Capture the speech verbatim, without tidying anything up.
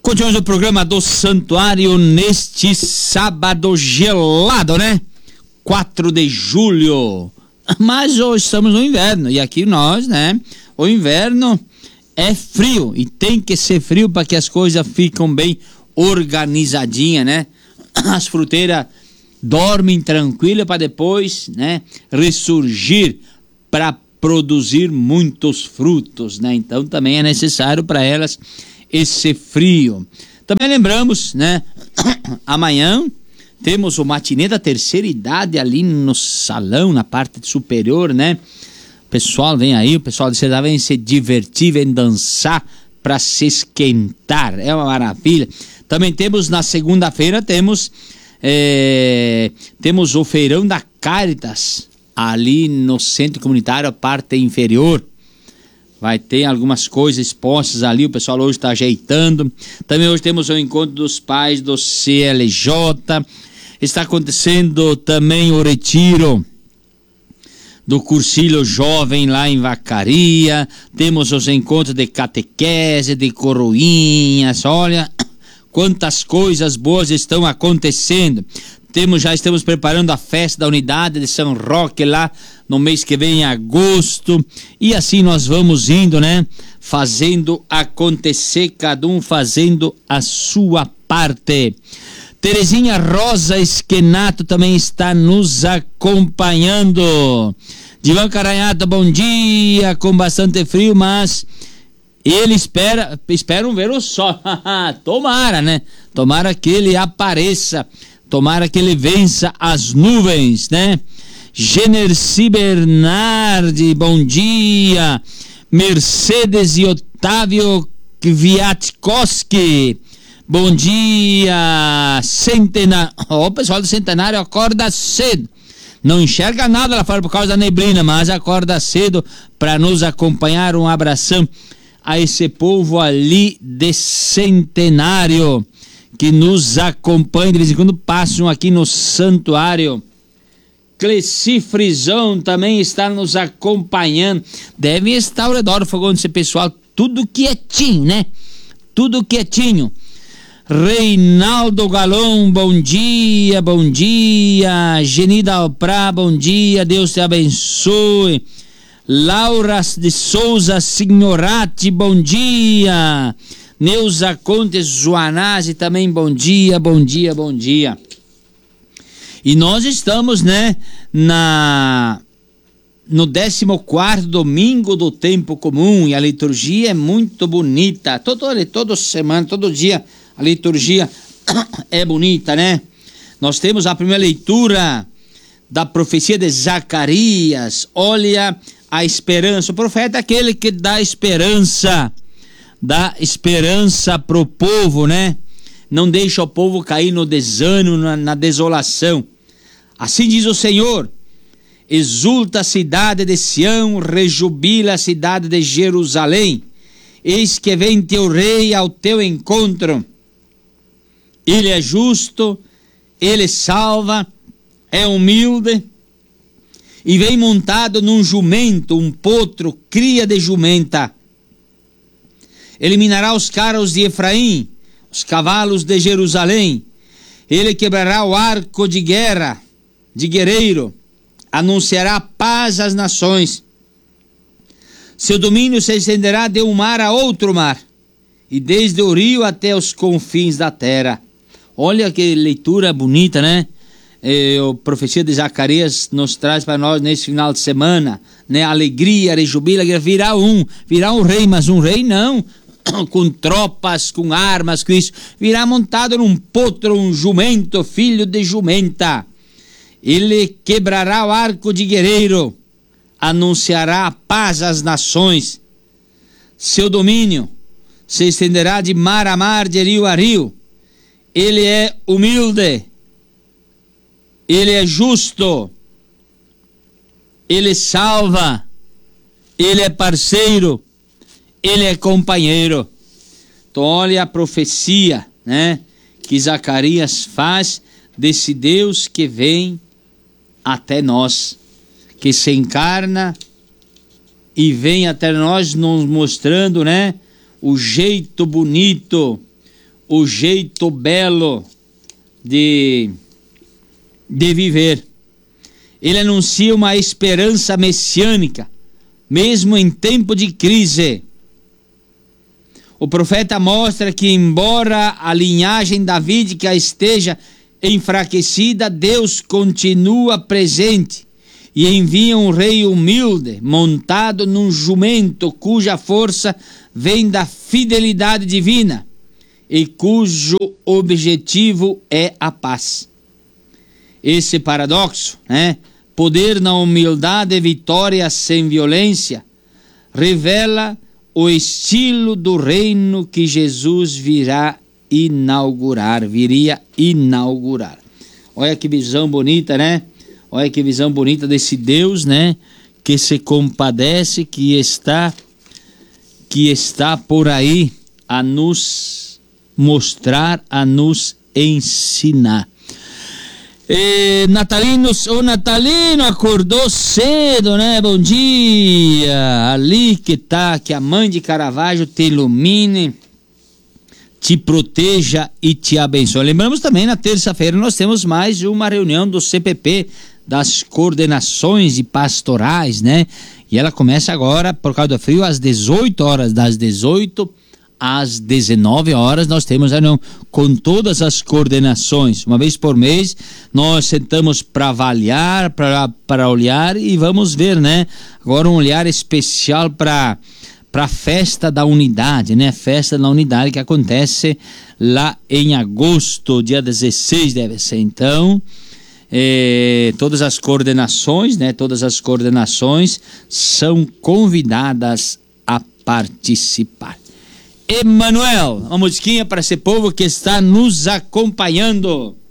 Continuamos o programa do Santuário neste sábado gelado, né? quatro de julho. Mas hoje estamos no inverno e aqui nós, né? O inverno é frio e tem que ser frio para que as coisas ficam bem organizadinhas, né? As fruteiras dormem tranquilas para depois, né? Ressurgir para produzir muitos frutos, né? Então também é necessário para elas esse frio. Também lembramos, né? Amanhã temos o matinê da terceira idade ali no salão, na parte superior, né? O pessoal vem aí, o pessoal da terceira idade vem se divertir, vem dançar para se esquentar. É uma maravilha. Também temos na segunda-feira, temos é, temos o feirão da Caritas ali no centro comunitário, a parte inferior. Vai ter algumas coisas expostas ali, o pessoal hoje está ajeitando. Também hoje temos o encontro dos pais do C L J. Está acontecendo também o retiro do cursilho jovem lá em Vacaria. Temos os encontros de catequese, de coroinhas. Olha quantas coisas boas estão acontecendo. Temos, já estamos preparando a festa da unidade de São Roque lá no mês que vem, em agosto, e assim nós vamos indo, né? Fazendo acontecer, cada um fazendo a sua parte. Terezinha Rosa Esquenato também está nos acompanhando. Divan Caranhata, bom dia, com bastante frio, mas ele espera, esperam ver o sol. Tomara, né? Tomara que ele apareça. Tomara que ele vença as nuvens, né? Generci Bernardi, bom dia. Mercedes e Otávio Kwiatkowski, bom dia. Centenário, o pessoal do Centenário acorda cedo. Não enxerga nada lá fora por causa da neblina, mas acorda cedo para nos acompanhar. Um abração a esse povo ali de Centenário que nos acompanha, de vez em quando passam aqui no santuário. Cleci Frisão também está nos acompanhando. Devem estar ao redor do fogão desse pessoal, tudo quietinho, né? Tudo quietinho. Reinaldo Galão, bom dia, bom dia. Genida Alprá, bom dia, Deus te abençoe. Laura de Souza Signorati, bom dia. Neuza Contes Joanazzi também, bom dia, bom dia, bom dia. E nós estamos, né, na, no décimo quarto domingo do tempo comum, e a liturgia é muito bonita. Todo, toda semana, todo dia, a liturgia é bonita, né? Nós temos a primeira leitura da profecia de Zacarias. Olha a esperança. O profeta é aquele que dá esperança. Dá esperança pro povo, né? Não deixa o povo cair no desânimo, na, na desolação. Assim diz o Senhor: exulta a cidade de Sião, rejubila a cidade de Jerusalém. Eis que vem teu rei ao teu encontro. Ele é justo, ele salva, é humilde, e vem montado num jumento, um potro, cria de jumenta. Eliminará os carros de Efraim, os cavalos de Jerusalém. Ele quebrará o arco de guerra, de guerreiro. Anunciará paz às nações. Seu domínio se estenderá de um mar a outro mar, e desde o rio até os confins da terra. Olha que leitura bonita, né? É, a profecia de Zacarias nos traz para nós nesse final de semana, né? Alegria, rejubila, virá um, virá um rei, mas um rei não com tropas, com armas, com isso, virá montado num potro, um jumento, filho de jumenta. Ele quebrará o arco de guerreiro, anunciará a paz às nações. Seu domínio se estenderá de mar a mar, de rio a rio. Ele é humilde, ele é justo, ele salva, ele é parceiro, ele é companheiro. Então olha a profecia, né, que Zacarias faz desse Deus que vem até nós, que se encarna e vem até nós nos mostrando, né, o jeito bonito, o jeito belo de, de viver. Ele anuncia uma esperança messiânica, mesmo em tempo de crise. O profeta mostra que, embora a linhagem davídica esteja enfraquecida, Deus continua presente e envia um rei humilde, montado num jumento, cuja força vem da fidelidade divina e cujo objetivo é a paz. Esse paradoxo, né? Poder na humildade e vitória sem violência, revela o estilo do reino que Jesus virá inaugurar, viria inaugurar. Olha que visão bonita, né? Olha que visão bonita desse Deus, né? Que se compadece, que está, que está por aí a nos mostrar, a nos ensinar. E, natalinos, o natalino acordou cedo, né? Bom dia! Ali que tá, que a mãe de Caravaggio te ilumine, te proteja e te abençoe. Lembramos também, na terça-feira nós temos mais uma reunião do C P P, das coordenações e pastorais, né? E ela começa agora, por causa do frio, às dezoito horas, das dezoito às dezenove horas, nós temos a reunião com todas as coordenações. Uma vez por mês, nós sentamos para avaliar, para olhar e vamos ver, né? Agora um olhar especial para para a festa da unidade, né? Festa da unidade que acontece lá em agosto, dia dezesseis deve ser. Então, eh, todas as coordenações, né? Todas as coordenações são convidadas a participar. Emanuel, uma musiquinha para esse povo que está nos acompanhando.